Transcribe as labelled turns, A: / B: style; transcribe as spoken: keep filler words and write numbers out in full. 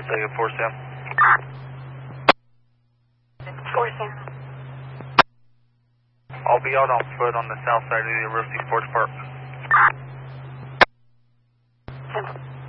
A: ahead, take it four Sam.
B: four Sam.
A: I'll be out on foot on the south side of the University Sports Park.